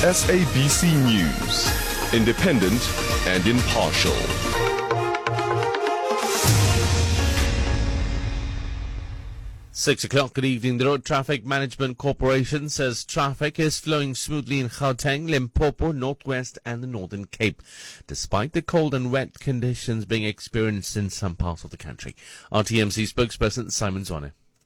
SABC News, independent and impartial. £6 good evening. The Road Traffic Management Corporation says traffic is flowing smoothly in Gauteng, Limpopo, Northwest and the Northern Cape, despite the cold and wet conditions being experienced in some parts of the country. RTMC spokesperson Simon Zwane.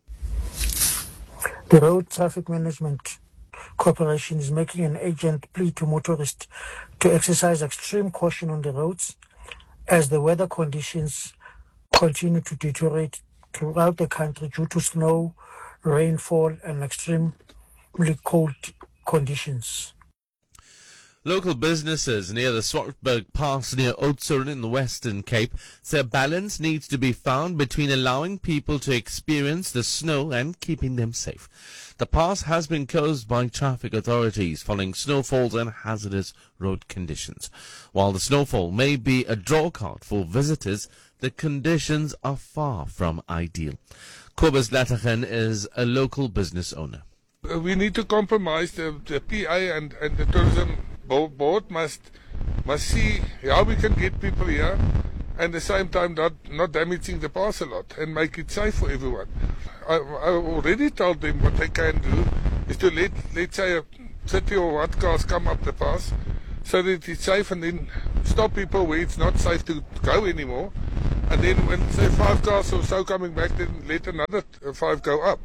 The Road Traffic Management Corporation is making an urgent plea to motorists to exercise extreme caution on the roads as the weather conditions continue to deteriorate throughout the country due to snow, rainfall and extremely cold conditions. Local businesses near the Swartberg Pass near Oudtshoorn in the Western Cape say a balance needs to be found between allowing people to experience the snow and keeping them safe. The pass has been closed by traffic authorities following snowfalls and hazardous road conditions. While the snowfall may be a draw card for visitors, the conditions are far from ideal. Kobus Latachen is a local business owner. We need to compromise. The PA and the tourism board must see how we can get people here and at the same time not damaging the pass a lot and make it safe for everyone. I already told them what they can do is to let's say 30 or what cars come up the pass so that it's safe, and then stop people where it's not safe to go anymore, and then when say 5 cars or so coming back, then let another 5 go up.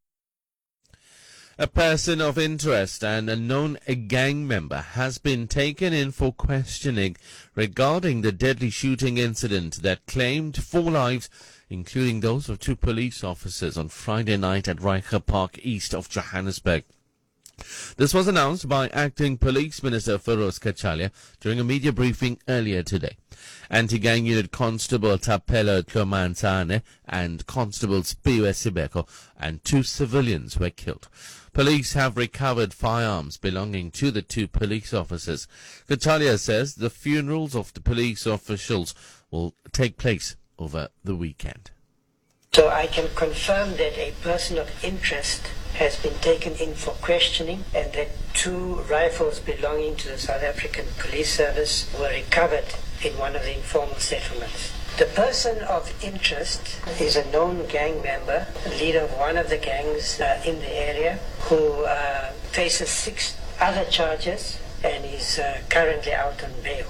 A person of interest and a known gang member has been taken in for questioning regarding the deadly shooting incident that claimed 4 lives, including those of 2 police officers on Friday night at Reiger Park east of Johannesburg. This was announced by Acting Police Minister Feroz Kachalia during a media briefing earlier today. Anti-gang unit Constable Tapelo Tlomansane and Constable Spiwe Sibeko and 2 civilians were killed. Police have recovered firearms belonging to the 2 police officers. Kachalia says the funerals of the police officials will take place over the weekend. So I can confirm that a person of interest has been taken in for questioning and that 2 rifles belonging to the South African Police Service were recovered in one of the informal settlements. The person of interest is a known gang member, leader of one of the gangs in the area, who faces 6 other charges and is currently out on bail.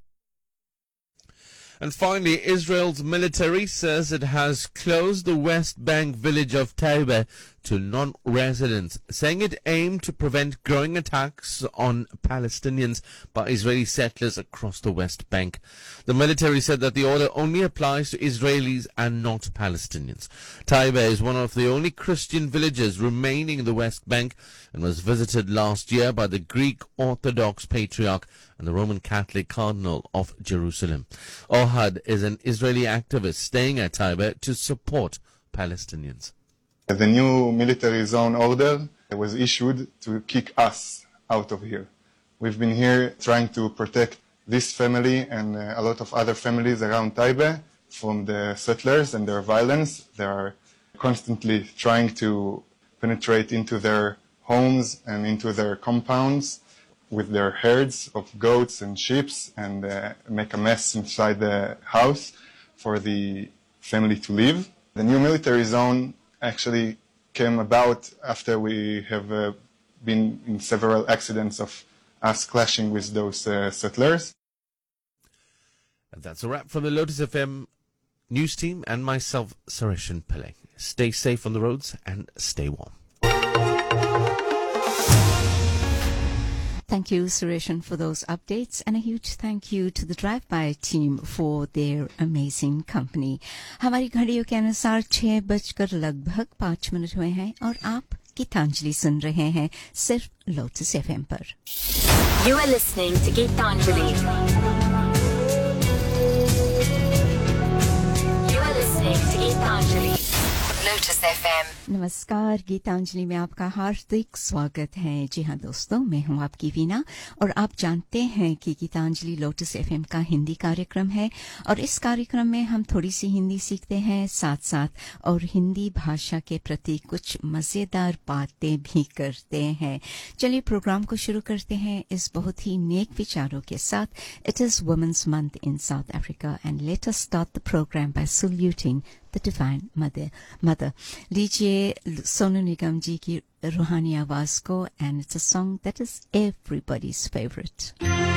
And finally, Israel's military says it has closed the West Bank village of Taiba to non-residents, saying it aimed to prevent growing attacks on Palestinians by Israeli settlers across the West Bank. The military said that the order only applies to Israelis and not Palestinians. Taiba is one of the only Christian villages remaining in the West Bank and was visited last year by the Greek Orthodox Patriarch and the Roman Catholic Cardinal of Jerusalem. Ohad is an Israeli activist staying at Taiba to support Palestinians. The new military zone order was issued to kick us out of here. We've been here trying to protect this family and a lot of other families around Taiba from the settlers and their violence. They are constantly trying to penetrate into their homes and into their compounds with their herds of goats and sheep and make a mess inside the house for the family to live. The new military zone actually came about after we have been in several accidents of us clashing with those settlers. And that's a wrap from the Lotus FM news team and myself, Sureshan Pillai. Stay safe on the roads and stay warm. Thank you, Sureshan, for those updates, and a huge thank you to the Drive-By team for their amazing company. हमारी घड़ियों के अनुसार 6 लगभग 5 minute हुए हैं और आप गीतांजलि सुन रहे हैं सिर्फ लोटस एफएम पर. You are listening to Geetanjali. You are listening to Geetanjali. Lotus FM. नमस्कार, गीतांजलि में आपका हार्दिक स्वागत है। जी हाँ दोस्तों, मैं हूँ आपकी वीना और आप जानते हैं कि गीतांजलि लोटस एफएम का हिंदी कार्यक्रम है और इस कार्यक्रम में हम थोड़ी सी हिंदी सीखते हैं साथ साथ और हिंदी भाषा के प्रति कुछ मजेदार बातें भी करते हैं। चलिए प्रोग्राम को शुरू करते हैं इस बहुत ही नेक विचारों के साथ। It is women's month in south Africa and let us start the programme bye saluting the divine mother. लीजिए सोनू निगम जी की रूहानी आवाज को, and it's a song that is everybody's favourite.